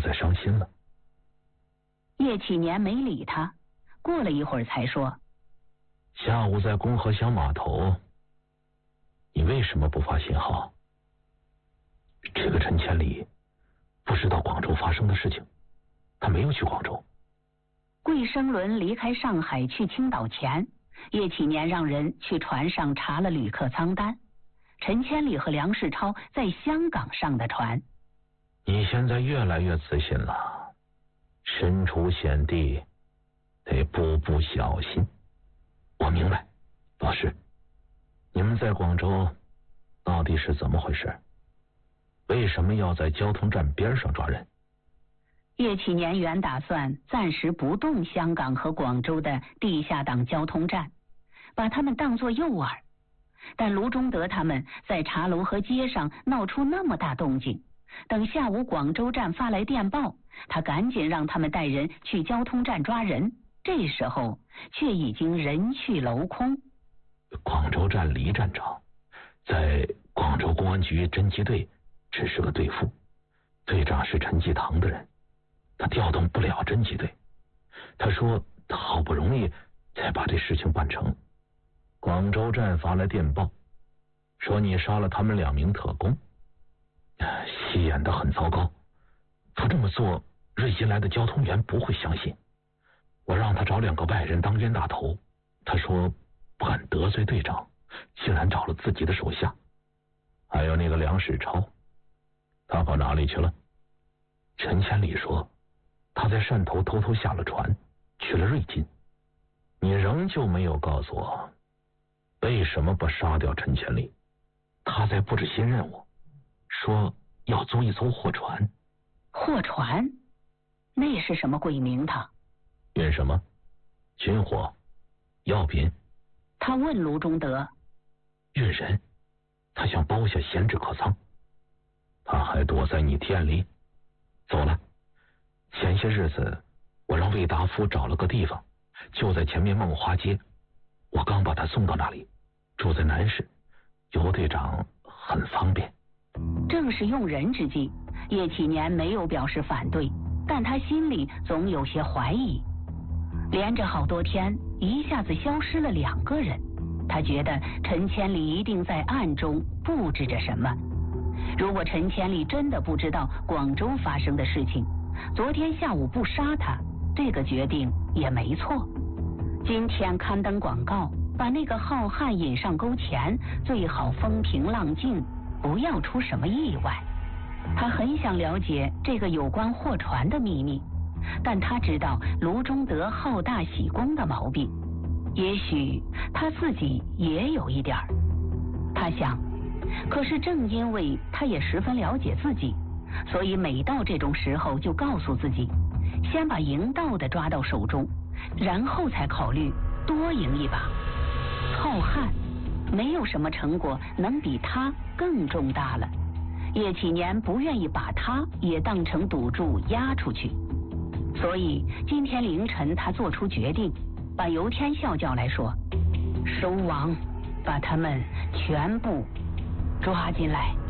再伤心了。 叶启年没理他，过了一会儿才说： 下午在公河乡码头，你为什么不发信号？这个陈千里不知道广州发生的事情，他没有去广州。 桂生伦离开上海去青岛前，叶启年让人去船上查了旅客舱单，陈千里和梁世超在香港上的船。 你现在越来越自信了，身处险地得步步小心。我明白，老师，你们在广州到底是怎么回事？为什么要在交通站边上抓人？ 叶启年原打算暂时不动香港和广州的地下党交通站，把他们当作诱饵，但卢中德他们在茶楼和街上闹出那么大动静，等下午广州站发来电报，他赶紧让他们带人去交通站抓人，这时候却已经人去楼空。 广州站黎站长在广州公安局侦缉队只是个队副，队长是陈继堂的人，他调动不了侦缉队。他说他好不容易才把这事情办成。广州站发来电报，说你杀了他们2名特工，戏演得很糟糕。他这么做，瑞金来的交通员不会相信。我让他找2个外人当冤大头，他说不敢得罪队长，竟然找了自己的手下。还有那个梁世超，他跑哪里去了？陈千里说他在汕头偷偷下了船，去了瑞金。你仍旧没有告诉我为什么不杀掉陈千里？他在布置新任务，说要租一艘货船。 货船？那是什么鬼名堂？ 运什么？军火？药品？ 他问卢中德。 运人，他想包下闲置客舱。他还躲在你店里。走了。前些日子我让魏达夫找了个地方，就在前面梦华街，我刚把他送到那里，住在南市，尤队长很方便。 正是用人之际，叶启年没有表示反对，但他心里总有些怀疑。连着好多天，一下子消失了2个人，他觉得陈千里一定在暗中布置着什么。如果陈千里真的不知道广州发生的事情，昨天下午不杀他，这个决定也没错。今天刊登广告，把那个浩瀚引上沟前，最好风平浪静，不要出什么意外。他很想了解这个有关货船的秘密，但他知道卢中德好大喜功的毛病，也许他自己也有一点儿。他想，可是正因为他也十分了解自己，所以每到这种时候就告诉自己，先把赢到的抓到手中，然后才考虑多赢一把。浩瀚，没有什么成果能比他更重大了。叶启年不愿意把他也当成赌注押出去，所以今天凌晨他做出决定，把游天笑叫来说，收网，把他们全部抓进来。